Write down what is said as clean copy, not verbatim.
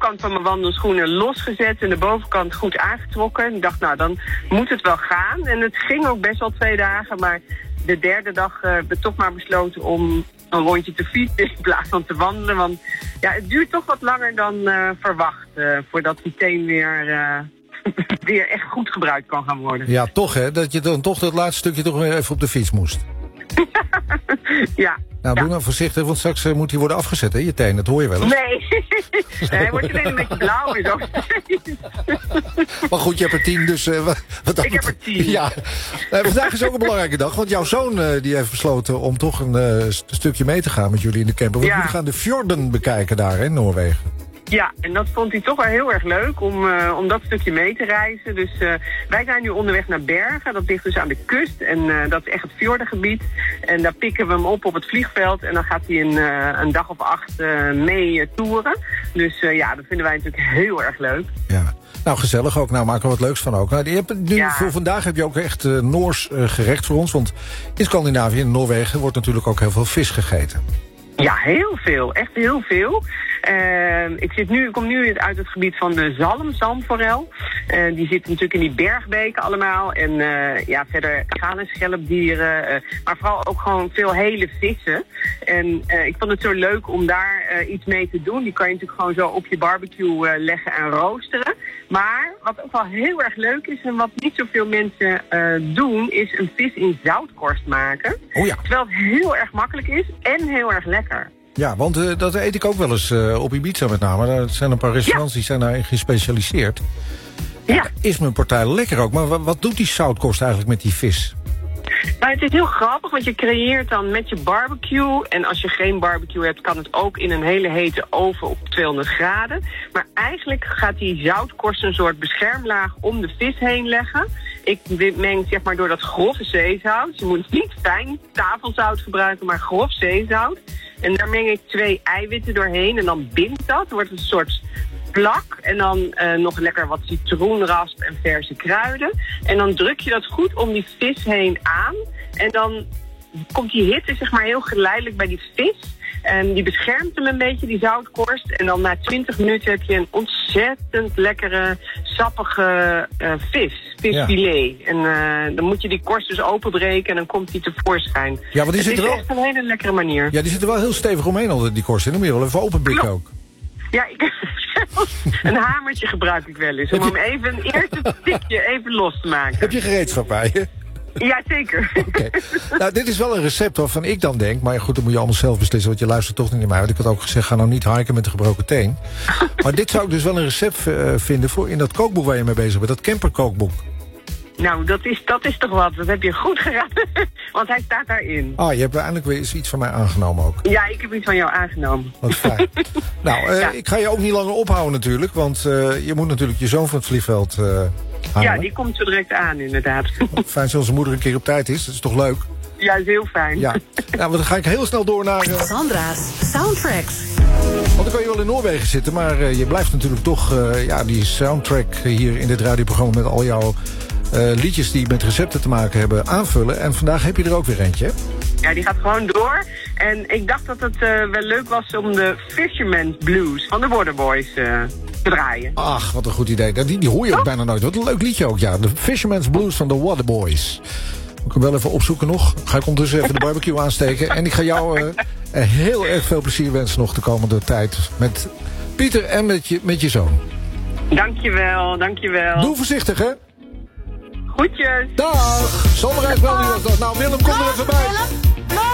onderkant van mijn wandelschoenen losgezet en de bovenkant goed aangetrokken. En ik dacht, nou, dan moet het wel gaan. En het ging ook best wel 2 dagen, maar de derde dag hebben we toch maar besloten om een rondje te fietsen in plaats van te wandelen. Want ja, het duurt toch wat langer dan verwacht voordat die teen weer echt goed gebruikt kan gaan worden. Ja, toch hè, dat je dan toch dat laatste stukje toch weer even op de fiets moest. Ja. Nou, doe nou voorzichtig, want straks moet hij worden afgezet, hè, je teen. Dat hoor je wel eens. Nee, hij wordt alleen een beetje blauw en zo. Maar goed, je hebt er 10, dus... Ik heb er 10. Ja. Vandaag is ook een belangrijke dag, want jouw zoon die heeft besloten om toch een stukje mee te gaan met jullie in de camper. Want jullie gaan de fjorden bekijken daar in Noorwegen. Ja, en dat vond hij toch wel heel erg leuk om dat stukje mee te reizen. Dus wij zijn nu onderweg naar Bergen. Dat ligt dus aan de kust en dat is echt het fjordengebied. En daar pikken we hem op het vliegveld en dan gaat hij een dag of 8 mee toeren. Dus ja, dat vinden wij natuurlijk heel erg leuk. Ja. Nou, gezellig ook. Nou, maken we wat leuks van ook. Nou, voor vandaag heb je ook echt Noors gerecht voor ons. Want in Scandinavië, in Noorwegen, wordt natuurlijk ook heel veel vis gegeten. Ja, heel veel. Echt heel veel. Ik kom nu uit het gebied van de zalmforel. Die zitten natuurlijk in die bergbeken allemaal. En verder gaan en schelpdieren. Maar vooral ook gewoon veel hele vissen. En ik vond het zo leuk om daar iets mee te doen. Die kan je natuurlijk gewoon zo op je barbecue leggen en roosteren. Maar wat ook wel heel erg leuk is en wat niet zoveel mensen doen, is een vis in zoutkorst maken. Oh ja. Terwijl het heel erg makkelijk is en heel erg lekker. Ja, want dat eet ik ook wel eens op Ibiza met name. Er zijn een paar restaurants die zijn daarin gespecialiseerd. Ja. Is mijn partij lekker ook. Maar wat doet die zoutkorst eigenlijk met die vis? Nou, het is heel grappig, want je creëert dan met je barbecue. En als je geen barbecue hebt, kan het ook in een hele hete oven op 200 graden. Maar eigenlijk gaat die zoutkorst een soort beschermlaag om de vis heen leggen. Ik meng zeg maar door dat grove zeezout. Je moet niet fijn tafelzout gebruiken, maar grof zeezout. En daar meng ik 2 eiwitten doorheen en dan bindt dat. Wordt het een soort plak en dan nog lekker wat citroenrasp en verse kruiden. En dan druk je dat goed om die vis heen aan. En dan komt die hitte zeg maar heel geleidelijk bij die vis. En die beschermt hem een beetje, die zoutkorst. En dan na 20 minuten heb je een ontzettend lekkere, sappige visfilet. Ja. En dan moet je die korst dus openbreken en dan komt die tevoorschijn. Ja, want die zit er wel... echt een hele lekkere manier. Ja, die zit er wel heel stevig omheen altijd, die korst. En dan moet je wel even openbreken ook. Ja, een hamertje gebruik ik wel eens. Om hem even een eerste tikje even los te maken. Heb je gereedschap bij je? Ja, zeker. Okay. Nou, dit is wel een recept waarvan ik dan denk... maar goed, dan moet je allemaal zelf beslissen... want je luistert toch niet naar mij. Want ik had ook gezegd, ga nou niet hiken met een gebroken teen. Maar dit zou ik dus wel een recept vinden... voor in dat kookboek waar je mee bezig bent. Dat camperkookboek. Nou, dat is toch wat. Dat heb je goed geraden. Want hij staat daarin. Ah, je hebt eindelijk weer eens iets van mij aangenomen ook. Ja, ik heb iets van jou aangenomen. Wat fijn. Nou, ik ga je ook niet langer ophouden natuurlijk. Want je moet natuurlijk je zoon van het vliegveld halen. Ja, die komt zo direct aan inderdaad. Fijn zoals zijn moeder een keer op tijd is. Dat is toch leuk? Ja, is heel fijn. Ja, nou, dan ga ik heel snel door naar... Sandra's Soundtracks. Want dan kan je wel in Noorwegen zitten. Maar je blijft natuurlijk toch die soundtrack hier in dit radioprogramma... met al jouw liedjes die met recepten te maken hebben aanvullen. En vandaag heb je er ook weer eentje. Ja, die gaat gewoon door. En ik dacht dat het wel leuk was om de Fisherman's Blues van de Waterboys te draaien. Ach, wat een goed idee. Die hoor je ook bijna nooit. Wat een leuk liedje ook, ja. De Fisherman's Blues van de Waterboys. Moet ik hem wel even opzoeken nog. Ga ik ondertussen even de barbecue aansteken. En ik ga jou heel erg veel plezier wensen nog de komende tijd. Met Pieter en met je zoon. Dankjewel, dankjewel. Doe voorzichtig, hè. Groetjes. Dag. Zonderheid wel nu. Nou, Willem, kom er even bij.